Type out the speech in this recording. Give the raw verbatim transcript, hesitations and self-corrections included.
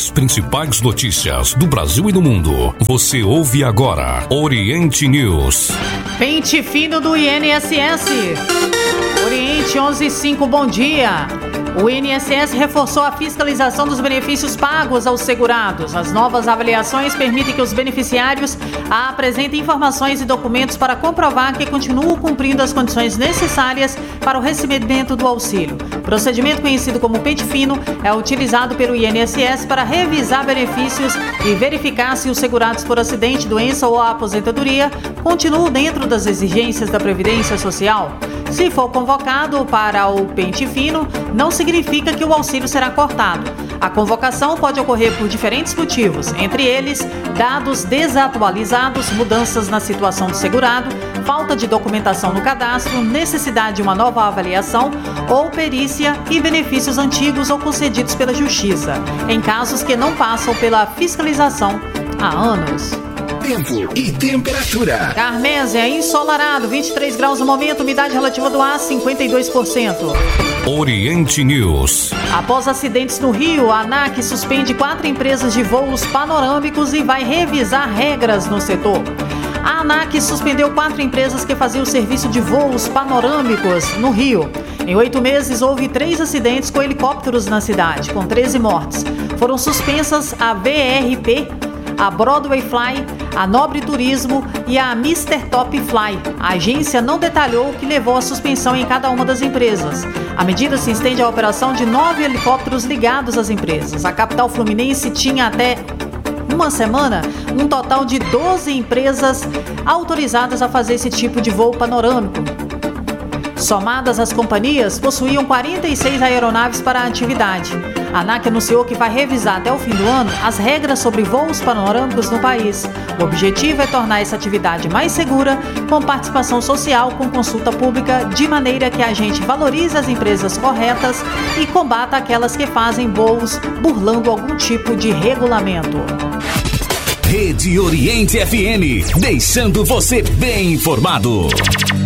As principais notícias do Brasil e do mundo. Você ouve agora Oriente News. Pente fino do I N S S. Oriente onze e cinco, bom dia. O I N S S reforçou a fiscalização dos benefícios pagos aos segurados. As novas avaliações permitem que os beneficiários apresentem informações e documentos para comprovar que continuam cumprindo as condições necessárias para o recebimento do auxílio. O procedimento conhecido como pente fino é utilizado pelo I N S S para revisar benefícios e verificar se os segurados por acidente, doença ou aposentadoria continuam dentro das exigências da Previdência Social. Se for convocado para o pente fino, não significa que o auxílio será cortado. A convocação pode ocorrer por diferentes motivos, entre eles, dados desatualizados, mudanças na situação do segurado, falta de documentação no cadastro, necessidade de uma nova avaliação ou perícia e benefícios antigos ou concedidos pela Justiça, em casos que não passam pela fiscalização há anos. Tempo e temperatura. Carmésia, ensolarado, vinte e três graus no momento, umidade relativa do ar, cinquenta e dois por cento. Oriente News. Após acidentes no Rio, a ANAC suspende quatro empresas de voos panorâmicos e vai revisar regras no setor. A ANAC suspendeu quatro empresas que faziam serviço de voos panorâmicos no Rio. Em oito meses, houve três acidentes com helicópteros na cidade, com treze mortes. Foram suspensas a V R P, a Broadway Fly, a Nobre Turismo e a mister Top Fly. A agência não detalhou o que levou à suspensão em cada uma das empresas. A medida se estende à operação de nove helicópteros ligados às empresas. A capital fluminense tinha até uma semana um total de doze empresas autorizadas a fazer esse tipo de voo panorâmico. Somadas, as companhias possuíam quarenta e seis aeronaves para a atividade. A ANAC anunciou que vai revisar até o fim do ano as regras sobre voos panorâmicos no país. O objetivo é tornar essa atividade mais segura, com participação social, com consulta pública, de maneira que a gente valorize as empresas corretas e combata aquelas que fazem voos burlando algum tipo de regulamento. Rede Oriente F M, deixando você bem informado.